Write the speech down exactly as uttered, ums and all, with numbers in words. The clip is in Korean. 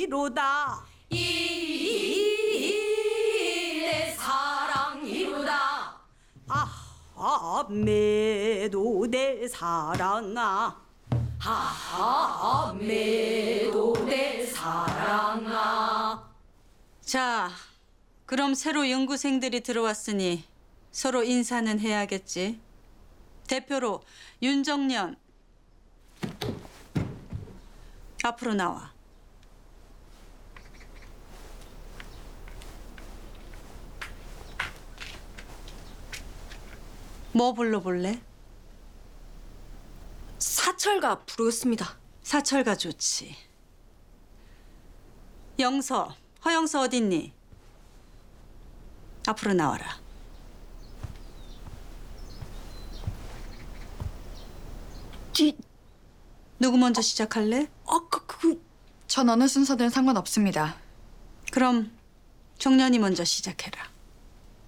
사랑이로다. 이내 사랑이로다. 아하 매도 내 사랑아. 하하 매도 내 사랑아. 자, 그럼 새로 연구생들이 들어왔으니 서로 인사는 해야겠지. 대표로 윤정년. 앞으로 나와. 뭐 불러볼래? 사철가 부르겠습니다. 사철가 좋지. 영서, 허영서 어딨니? 앞으로 나와라. 이 누구 먼저 시작할래? 아까 그 전 어느 순서든 상관없습니다. 그럼 정년이 먼저 시작해라.